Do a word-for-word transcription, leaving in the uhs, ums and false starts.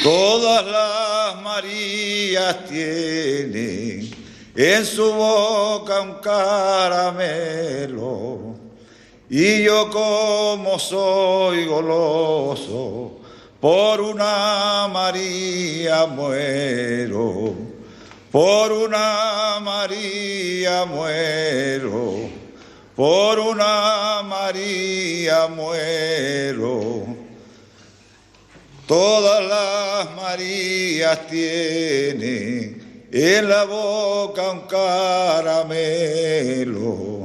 Todas las Marías tienen en su boca un caramelo, y yo como soy goloso, por una María muero, por una María muero, por una María muero. Todas las Marías tienen en la boca un caramelo.